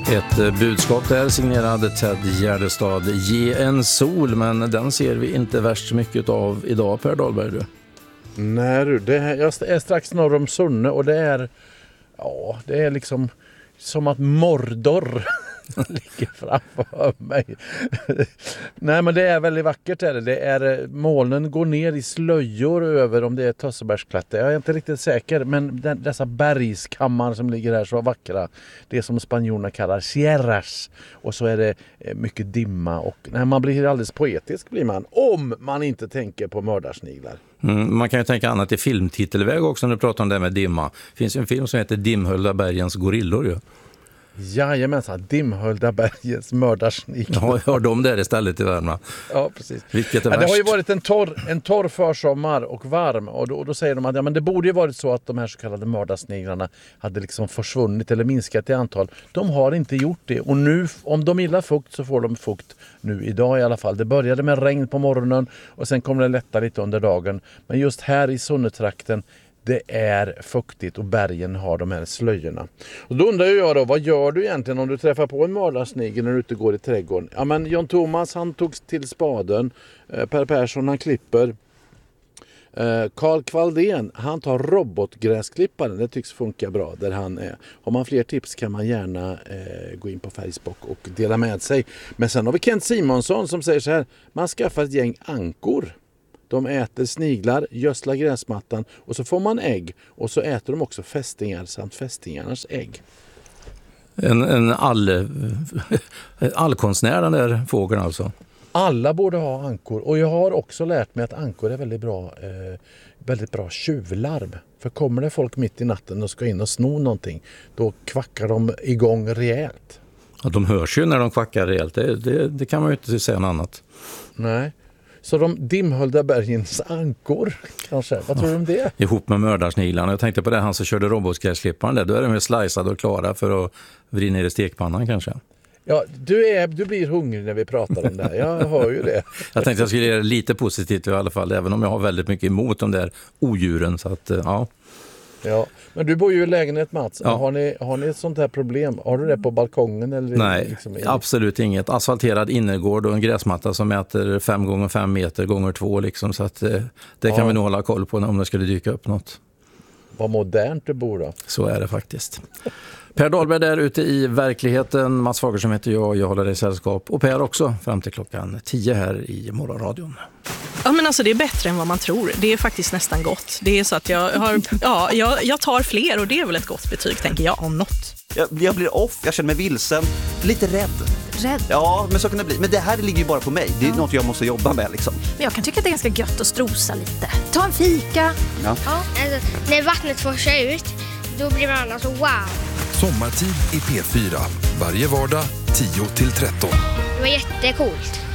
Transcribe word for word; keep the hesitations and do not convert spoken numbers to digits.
Ett budskap där signerade Ted Gärdestad. Ge en sol, men den ser vi inte värst mycket av idag, Per Dahlberg. Du. Nej du, det här, jag är strax norr om Sunne och det är, ja, det är liksom som att Mordor ligger framför mig. Nej, men det är väldigt vackert. Är det. Det är, molnen går ner i slöjor över om det är Tössebergsklätter. Jag är inte riktigt säker, men den, dessa bergskammar som ligger här så vackra. Det är som spanjorerna kallar sierras. Och så är det mycket dimma. Och nej, man blir alldeles poetisk blir man. Om man inte tänker på mördarsniglar. Mm, man kan ju tänka annat i filmtitelväg också när du pratar om det med dimma. Det finns en film som heter Dimhöljda bergens gorillor ju. Jajamensan, Dimhöljda bergens mördarsniglar. Ja, jag har dem där istället i Värmland. Ja, precis. Vilket är ja, det har ju värst? varit en torr, en torr försommar och varm. Och då, och då säger de att ja, men det borde ju varit så att de här så kallade mördarsniglarna hade liksom försvunnit eller minskat i antal. De har inte gjort det. Och nu, om de gillar fukt så får de fukt nu idag i alla fall. Det började med regn på morgonen och sen kommer det lätta lite under dagen. Men just här i Sunnetrakten, det är fuktigt och bergen har de här slöjorna. Och då undrar jag då, vad gör du egentligen om du träffar på en mördarsnigel när du ute går i trädgården? Ja, men John Thomas, han tog till spaden. Eh, Per Persson, han klipper. Eh, Carl Kvaldén, han tar robotgräsklipparen. Det tycks funka bra där han är. Har man fler tips kan man gärna eh, gå in på Facebook och dela med sig. Men sen har vi Kent Simonsson som säger så här: man skaffar ett gäng ankor. De äter sniglar, gödslar gräsmattan och så får man ägg. Och så äter de också fästingar samt fästingarnas ägg. En, en all, allkonstnär den där fågeln alltså. Alla borde ha ankor. Och jag har också lärt mig att ankor är väldigt bra, eh, väldigt bra tjuvlarm. För kommer det folk mitt i natten och ska in och sno någonting, då kvackar de igång rejält. Ja, de hörs ju när de kvackar rejält. Det, det, det kan man ju inte säga något annat. Nej. Så de Dimhöljda bergens ankor kanske. Vad tror du om det? Ihop med mördarsniglarna. Jag tänkte på det, han som körde robotgräsklipparen där. Då är de ju sliceade och klara för att vrida ner i stekpannan kanske. Ja, du, är, du blir hungrig när vi pratar om det här. Jag hör ju det. Jag tänkte jag skulle ge det lite positivt i alla fall. Även om jag har väldigt mycket emot de där odjuren. Så att, ja. Ja, men du bor ju i lägenhet, Mats. Ja. Har ni, har ni ett sånt här problem? Har du det på balkongen? Eller Nej, liksom i... absolut inget. Asfalterad innergård och en gräsmatta som mäter fem gånger fem meter gånger två. Liksom, så att, eh, det kan ja. vi nog hålla koll på om det skulle dyka upp något. Vad modernt du bor då. Så är det faktiskt. Per Dahlberg där ute i verkligheten. Mats Fagerström heter jag. Jag håller dig i sällskap. Och Per också fram till klockan tio här i Morgonradion. Ja, men alltså det är bättre än vad man tror. Det är faktiskt nästan gott. Det är så att jag har, ja, jag, jag tar fler och det är väl ett gott betyg, tänker jag, om något. Jag, jag blir off, jag känner mig vilsen, lite rädd. Rädd? Ja, men så kan det bli. Men det här ligger ju bara på mig. Det är ja. något jag måste jobba med liksom. Men jag kan tycka att det är ganska gött att strosa lite. Ta en fika. Ja. Ja. Alltså, när vattnet forsar ut, då blir man alltså wow. Sommartid i P fyra. Varje vardag tio till tretton. Det var jättecoolt.